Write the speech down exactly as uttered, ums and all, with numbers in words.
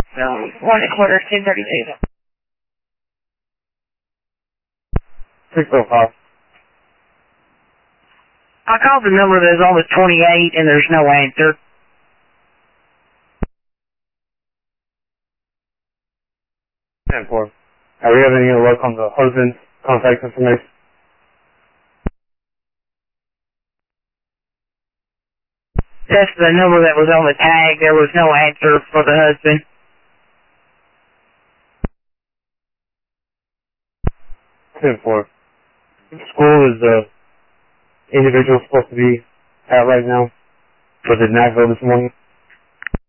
Um, one and quarter, ten thirty-two. six oh five. I called the number that's on the twenty-eight and there's no answer. ten four. Are we having any luck on the husband's contact information? That's the number that was on the tag. There was no answer for the husband. ten four. School is the individual supposed to be at right now, but did not go this morning.